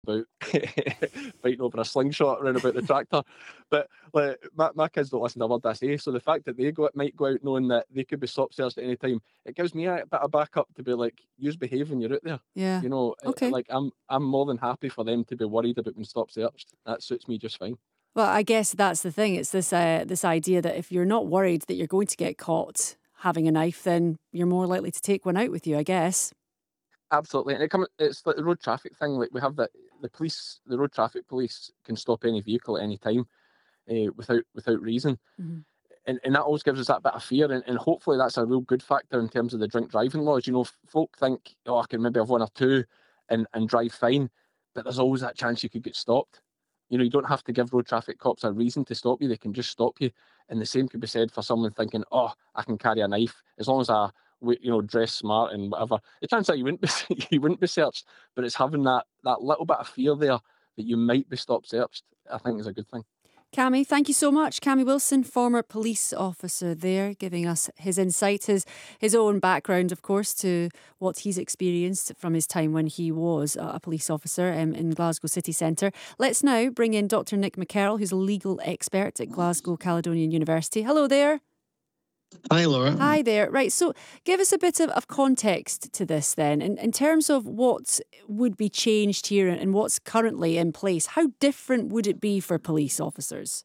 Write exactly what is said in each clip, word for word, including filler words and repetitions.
about fighting over a slingshot around about the tractor. But like, my, my kids don't listen to a word I say, so the fact that they go, might go out knowing that they could be stop searched at any time, it gives me a bit of backup to be like, use behave when you're out there. Yeah. You know, eh, Okay. like I'm I'm more than happy for them to be worried about being stop searched. That suits me just fine. Well, I guess that's the thing. It's this uh, this idea that if you're not worried that you're going to get caught having a knife, then you're more likely to take one out with you, I guess. Absolutely, and it comes. It's like the road traffic thing. Like we have that the police, the road traffic police can stop any vehicle at any time, uh, without without reason. Mhm. And, and that always gives us that bit of fear, and, and hopefully that's a real good factor in terms of the drink driving laws. You know, f- folk think, oh, I can maybe have one or two and, and drive fine, but there's always that chance you could get stopped. You know, you don't have to give road traffic cops a reason to stop you; they can just stop you. And the same could be said for someone thinking, oh, I can carry a knife as long as I, w- you know, dress smart and whatever. The chance that you wouldn't be you wouldn't be searched, but it's having that that little bit of fear there that you might be stop searched. I think is a good thing. Cammy, thank you so much. Cammy Wilson, former police officer there, giving us his insight, his, his own background, of course, to what he's experienced from his time when he was a police officer um, in Glasgow city centre. Let's now bring in Doctor Nick McKerrell, who's a legal expert at Glasgow Caledonian University. Hello there. Hi, Laura. Hi there. Right, so give us a bit of, of context to this then. In, in terms of what would be changed here and what's currently in place, how different would it be for police officers?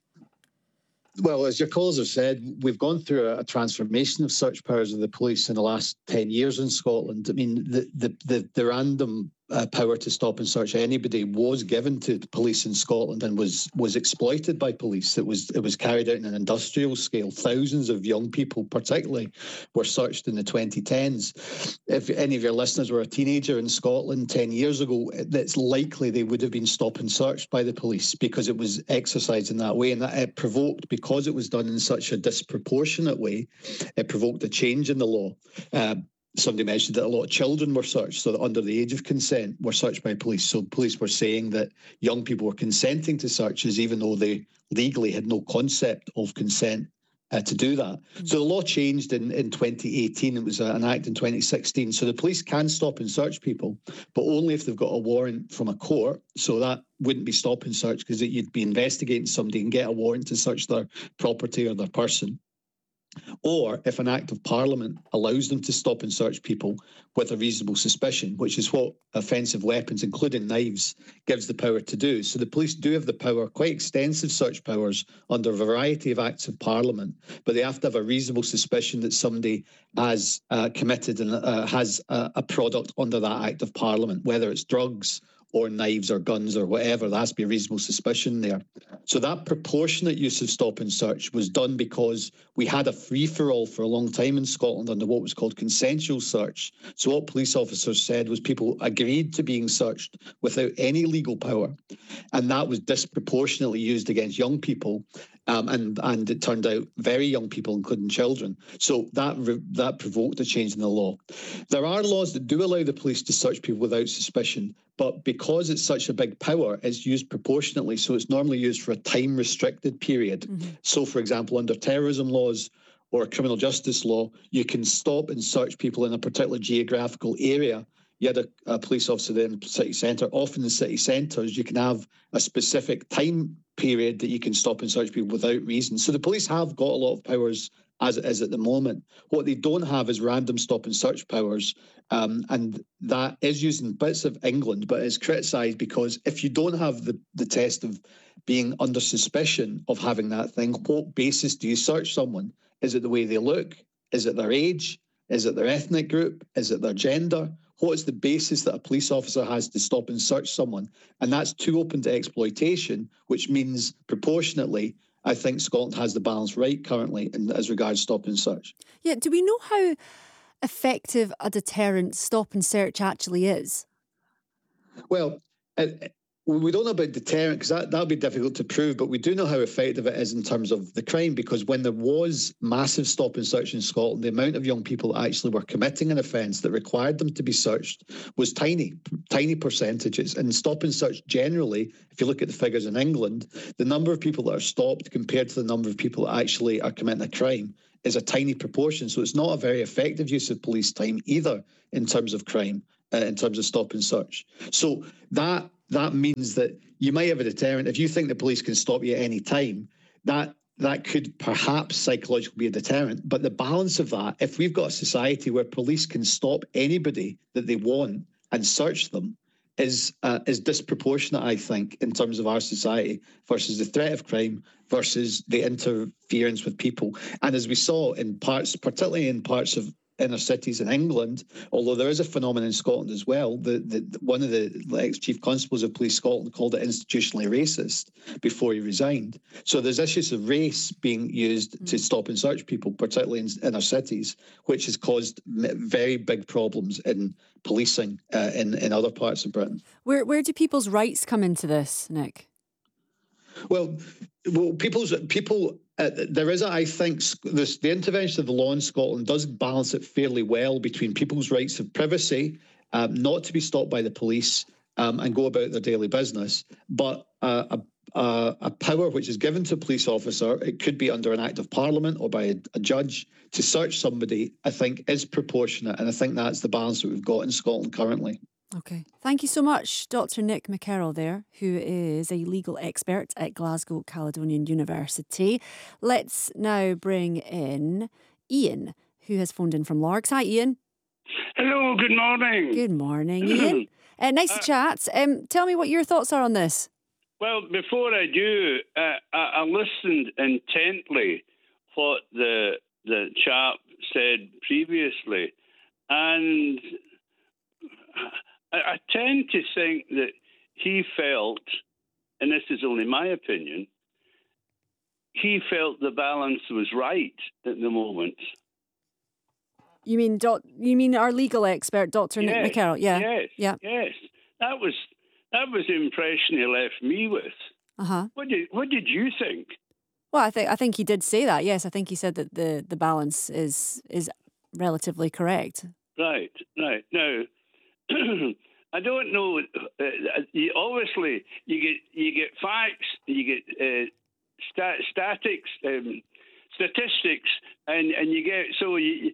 Well, as your callers have said, we've gone through a, a transformation of search powers of the police in the last ten years in Scotland. I mean, the the the, the random uh, power to stop and search anybody was given to the police in Scotland and was was exploited by police. It was it was carried out in an industrial scale. Thousands of young people, particularly, were searched in the twenty tens. If any of your listeners were a teenager in Scotland ten years ago, it's likely they would have been stopped and searched by the police because it was exercised in that way, and that it provoked, because it was done in such a disproportionate way, it provoked a change in the law. Uh, Somebody mentioned that a lot of children were searched, so that under the age of consent were searched by police. So police were saying that young people were consenting to searches even though they legally had no concept of consent uh, to do that. Mm-hmm. So the law changed in, in twenty eighteen. It was an act in twenty sixteen. So the police can stop and search people, but only if they've got a warrant from a court. So that wouldn't be stop and search because you'd be investigating somebody and get a warrant to search their property or their person. Or if an act of parliament allows them to stop and search people with a reasonable suspicion, which is what offensive weapons, including knives, gives the power to do. So the police do have the power, quite extensive search powers under a variety of acts of parliament, but they have to have a reasonable suspicion that somebody has uh, committed and uh, has a, a product under that act of parliament, whether it's drugs or knives or guns or whatever. There has to be a reasonable suspicion there. So that proportionate use of stop and search was done because we had a free-for-all for a long time in Scotland under what was called consensual search. So what police officers said was people agreed to being searched without any legal power. And that was disproportionately used against young people. Um, and, and it turned out very young people, including children. So that that provoked a change in the law. There are laws that do allow the police to search people without suspicion, but because it's such a big power, it's used proportionately. So it's normally used for a time-restricted period. Mm-hmm. So, for example, under terrorism laws or criminal justice law, you can stop and search people in a particular geographical area. You had a, a police officer there in the city centre. Often in city centres, you can have a specific time period that you can stop and search people without reason. So the police have got a lot of powers as it is at the moment. What they don't have is random stop and search powers. Um, and that is used in bits of England, but it's criticised because if you don't have the, the test of being under suspicion of having that thing, what basis do you search someone? Is it the way they look? Is it their age? Is it their ethnic group? Is it their gender? What is the basis that a police officer has to stop and search someone? And that's too open to exploitation, which means proportionately, I think Scotland has the balance right currently in, as regards stop and search. Yeah, do we know how effective a deterrent stop and search actually is? Well, it, we don't know about deterrent because that that'll be difficult to prove, but we do know how effective it is in terms of the crime, because when there was massive stop and search in Scotland, the amount of young people that actually were committing an offence that required them to be searched was tiny, tiny percentages. And stop and search generally, if you look at the figures in England, the number of people that are stopped compared to the number of people that actually are committing a crime is a tiny proportion. So it's not a very effective use of police time either in terms of crime, uh, in terms of stop and search. So that that means that you might have a deterrent. If you think the police can stop you at any time, that that could perhaps psychologically be a deterrent. But the balance of that, if we've got a society where police can stop anybody that they want and search them, is uh, is disproportionate, I think, in terms of our society versus the threat of crime versus the interference with people. And as we saw in parts, particularly in parts of inner cities in England, although there is a phenomenon in Scotland as well, the, the one of the ex-chief constables of Police Scotland called it institutionally racist before he resigned. So there's issues of race being used mm. to stop and search people, particularly in inner cities, which has caused very big problems in policing uh, in, in other parts of Britain. Where where do people's rights come into this, Nick? Well, well, people's people. Uh, there is, a, I think, this, the intervention of the law in Scotland does balance it fairly well between people's rights of privacy, um, not to be stopped by the police um, and go about their daily business, but uh, a, a, a power which is given to a police officer, it could be under an Act of Parliament or by a, a judge, to search somebody, I think, is proportionate. And I think that's the balance that we've got in Scotland currently. OK. Thank you so much, Doctor Nick McKerrow there, who is a legal expert at Glasgow Caledonian University. Let's now bring in Ian, who has phoned in from Largs. Hi, Ian. Hello, good morning. Good morning, Ian. uh, nice uh, to chat. Um, tell me what your thoughts are on this. Well, before I do, uh, I, I listened intently what the the chap said previously, and I, I tend to think that he felt, and this is only my opinion, he felt the balance was right at the moment. You mean doc, you mean our legal expert, Doctor Yes, Nick McKerrow? Yeah. Yes, yeah. yes. That was that was the impression he left me with. Uh-huh. What did what did you think? Well, I think I think he did say that. Yes, I think he said that the, the balance is is relatively correct. Right, right. Now, I don't know. Uh, you, obviously, you get you get facts, you get uh, stat, statics, um, statistics, and, and you get so. You,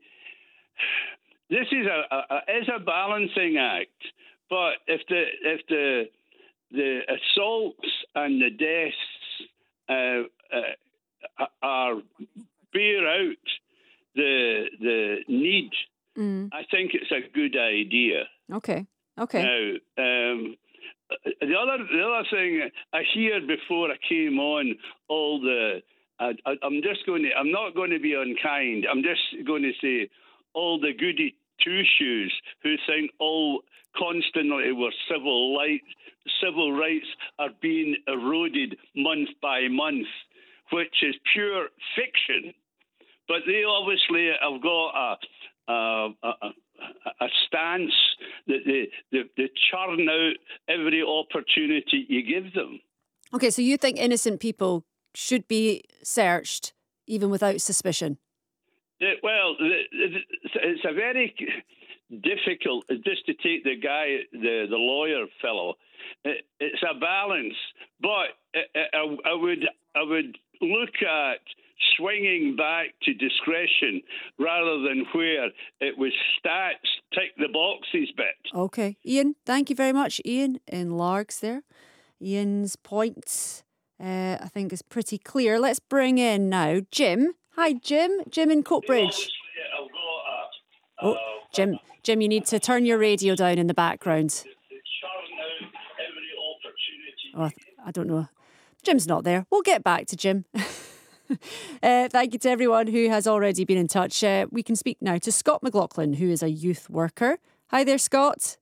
this is a, a, a is a balancing act, but if the if the the assaults and the deaths uh, uh, are bear out the the need, mm. I think it's a good idea. Okay. Okay. Now, um, the other the other thing I hear before I came on, all the I, I, I'm just going to I'm not going to be unkind. I'm just going to say all the goody two shoes who think all constantly where civil rights civil rights are being eroded month by month, which is pure fiction. But they obviously have got a a, a, a stance that they, they, they churn out every opportunity you give them. Okay, so you think innocent people should be searched even without suspicion? The, well, the, the, it's a very difficult, just to take the guy, the, the lawyer fellow, it, it's a balance. But I, I would I would look at swinging back to discretion rather than where it was stats, tick the boxes bit. Okay. Ian, thank you very much. Ian in Largs there. Ian's point, uh, I think, is pretty clear. Let's bring in now Jim. Hi, Jim. Jim in Coatbridge. Oh, Jim, Jim, you need to turn your radio down in the background. Oh, I don't know. Jim's not there. We'll get back to Jim. Uh, thank you to everyone who has already been in touch. Uh, we can speak now to Scott McLaughlin, who is a youth worker. Hi there, Scott.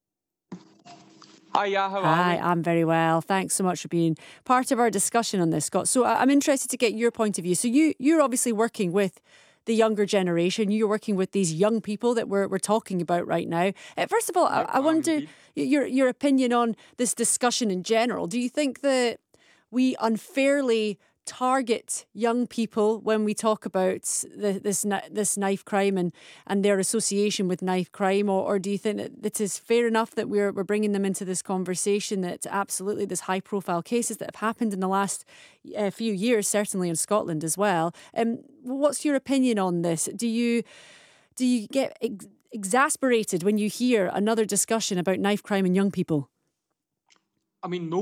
Hi, yeah, how Hi, are you? I'm very well. Thanks so much for being part of our discussion on this, Scott. So I'm interested to get your point of view. So you, you're obviously working with the younger generation. You're working with these young people that we're we're talking about right now. Uh, first of all, I, I wonder your your opinion on this discussion in general. Do you think that we unfairly target young people when we talk about the, this this knife crime and, and their association with knife crime, or, or do you think that it is fair enough that we're we're bringing them into this conversation, that absolutely there's high profile cases that have happened in the last uh, few years, certainly in Scotland as well? Um, what's your opinion on this? Do you do you get ex- exasperated when you hear another discussion about knife crime and young people? I mean, no